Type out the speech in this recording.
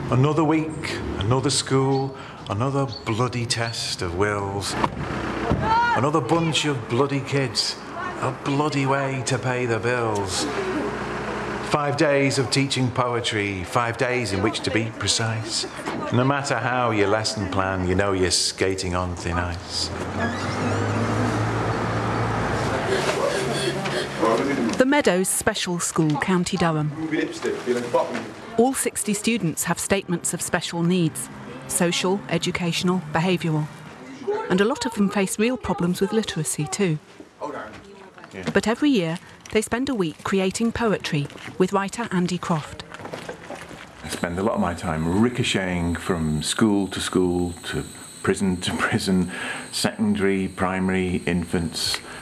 Another week, another school, another bloody test of wills. Another bunch of bloody kids, a bloody way to pay the bills. 5 days of teaching poetry, 5 days in which to be precise. No matter how your lesson plan, you know you're skating on thin ice. The Meadows Special School, County Durham. All 60 students have statements of special needs: social, educational, behavioural. And a lot of them face real problems with literacy too. But every year, they spend a week creating poetry with writer Andy Croft. I spend a lot of my time ricocheting from school to prison, secondary, primary, infants,